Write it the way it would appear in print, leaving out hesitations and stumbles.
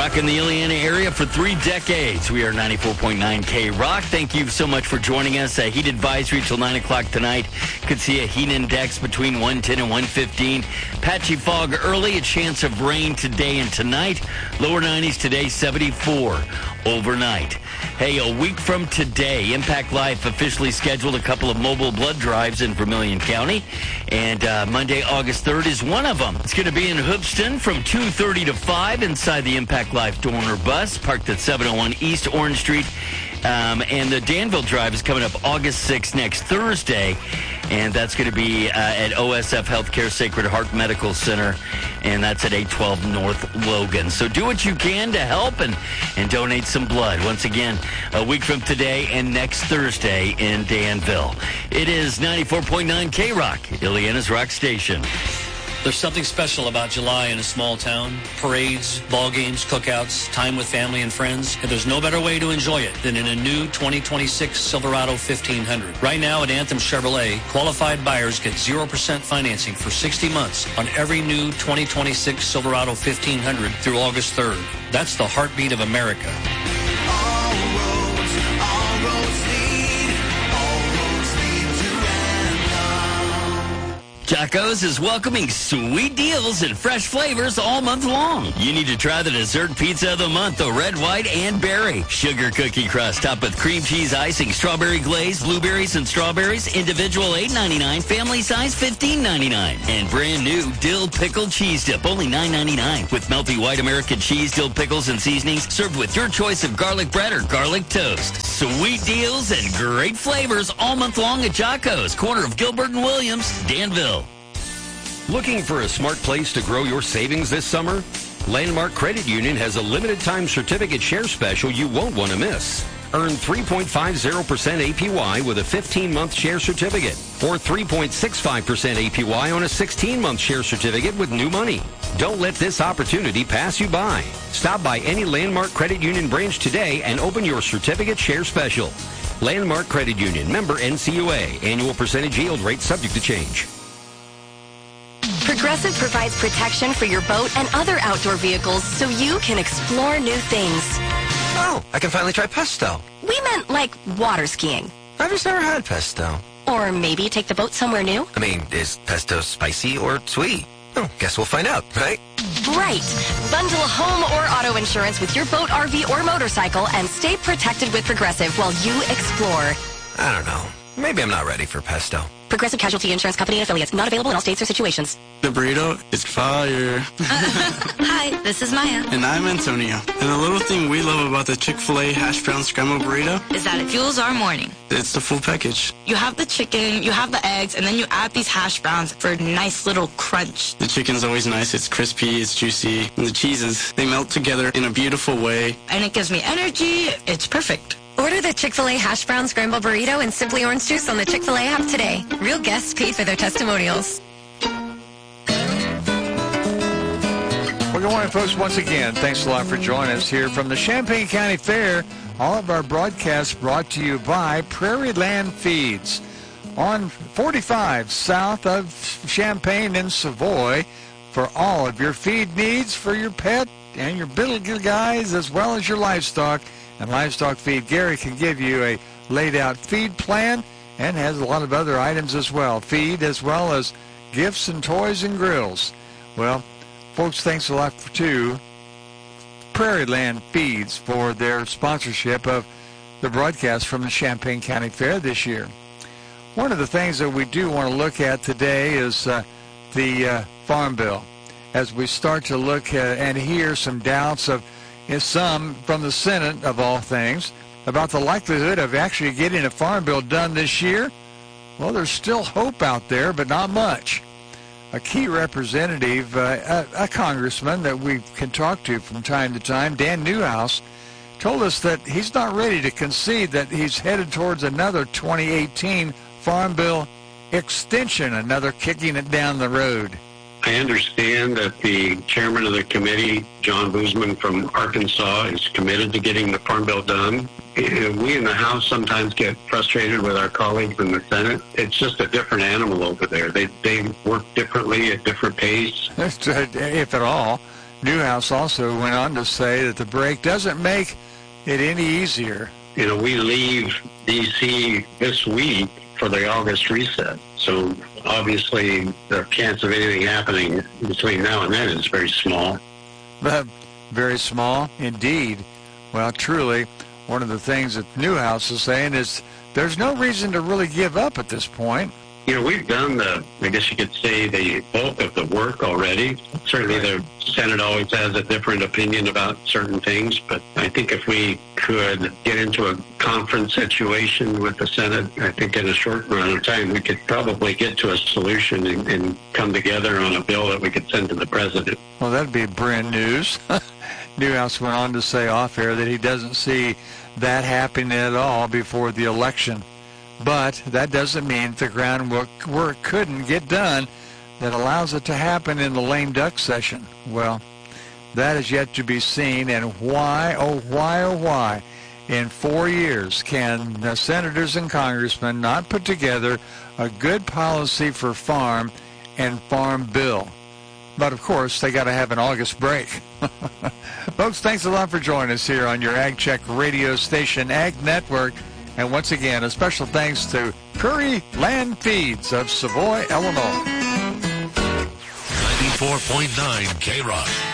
Rocking the Ileana area for 3 decades. We are 94.9 K-Rock. Thank you so much for joining us. A heat advisory till 9 o'clock tonight. Could see a heat index between 110 and 115. Patchy fog early. A chance of rain today and tonight. Lower 90s today, 74 overnight. Hey, a week from today, Impact Life officially scheduled a couple of mobile blood drives in Vermilion County. And Monday, August 3rd is one of them. It's going to be in Hoopston from 2:30 to 5 inside the Impact Life donor bus, parked at 701 East Orange Street. And the Danville Drive is coming up August 6th, next Thursday. And that's going to be at OSF Healthcare Sacred Heart Medical Center. And that's at 812 North Logan. So do what you can to help and donate some blood. Once again, a week from today and next Thursday in Danville. It is 94.9 K-Rock, Ileana's rock station. There's something special about July in a small town. Parades, ball games, cookouts, time with family and friends. And there's no better way to enjoy it than in a new 2026 Silverado 1500. Right now at Anthem Chevrolet, qualified buyers get 0% financing for 60 months on every new 2026 Silverado 1500 through August 3rd. That's the heartbeat of America. Jocko's is welcoming sweet deals and fresh flavors all month long. You need to try the dessert pizza of the month, the red, white, and berry. Sugar cookie crust topped with cream cheese icing, strawberry glaze, blueberries and strawberries, individual $8.99, family size $15.99. And brand new dill pickle cheese dip, only $9.99. With melty white American cheese, dill pickles, and seasonings, served with your choice of garlic bread or garlic toast. Sweet deals and great flavors all month long at Jocko's, corner of Gilbert and Williams, Danville. Looking for a smart place to grow your savings this summer? Landmark Credit Union has a limited time certificate share special you won't want to miss. Earn 3.50% APY with a 15-month share certificate or 3.65% APY on a 16-month share certificate with new money. Don't let this opportunity pass you by. Stop by any Landmark Credit Union branch today and open your certificate share special. Landmark Credit Union, member NCUA. Annual percentage yield rate subject to change. Progressive provides protection for your boat and other outdoor vehicles so you can explore new things. Oh, I can finally try pesto. We meant like water skiing. I've just never had pesto. Or maybe take the boat somewhere new. I mean, is pesto spicy or sweet? Oh, guess we'll find out, right? Right. Bundle home or auto insurance with your boat, RV, or motorcycle and stay protected with Progressive while you explore. I don't know. Maybe I'm not ready for pesto. Progressive Casualty Insurance Company and affiliates. Not available in all states or situations. The burrito is fire. Hi, this is Maya. And I'm Antonio. And the little thing we love about the Chick-fil-A hash brown scrambled burrito is that it fuels our morning. It's the full package. You have the chicken, you have the eggs, and then you add these hash browns for a nice little crunch. The chicken's always nice. It's crispy, it's juicy. And the cheeses, they melt together in a beautiful way. And it gives me energy. It's perfect. Order the Chick-fil-A hash brown scrambled burrito and Simply Orange Juice on the Chick-fil-A app today. Real guests paid for their testimonials. Well, good morning, folks. Once again, thanks a lot for joining us here from the Champaign County Fair. All of our broadcasts brought to you by Prairie Land Feeds on 45 south of Champaign in Savoy for all of your feed needs for your pet and your little guys as well as your livestock. And Livestock Feed, Gary can give you a laid-out feed plan and has a lot of other items as well. Feed as well as gifts and toys and grills. Well, folks, thanks a lot to Prairie Land Feeds for their sponsorship of the broadcast from the Champaign County Fair this year. One of the things that we do want to look at today is the Farm Bill. As we start to look and hear some doubts of some from the Senate, of all things, about the likelihood of actually getting a farm bill done this year. Well, there's still hope out there, but not much. A key representative, a congressman that we can talk to from time to time, Dan Newhouse, told us that he's not ready to concede that he's headed towards another 2018 farm bill extension, another kicking it down the road. I understand that the chairman of the committee, John Boozman from Arkansas, is committed to getting the Farm Bill done. We in the House sometimes get frustrated with our colleagues in the Senate. It's just a different animal over there. They work differently at different pace. If at all. Newhouse also went on to say that the break doesn't make it any easier. You know, we leave D.C. this week for the August reset. So obviously the chance of anything happening between now and then is very small. Very small indeed. Well, truly, one of the things that Newhouse is saying is there's no reason to really give up at this point. You know, we've done I guess you could say, the bulk of the work already. Certainly the Senate always has a different opinion about certain things, but I think if we could get into a conference situation with the Senate, I think in a short amount of time we could probably get to a solution and come together on a bill that we could send to the president. Well, that'd be brand news. Newhouse went on to say off air that he doesn't see that happening at all before the election. But that doesn't mean the groundwork couldn't get done that allows it to happen in the lame duck session. Well, that is yet to be seen, and why, oh why, in 4 years can the senators and congressmen not put together a good policy for farm and farm bill? But, of course, they got to have an August break. Folks, thanks a lot for joining us here on your Ag Check radio station, Ag Network. And once again, a special thanks to Prairie Land Feeds of Savoy, Illinois. 94.9 K-Rock.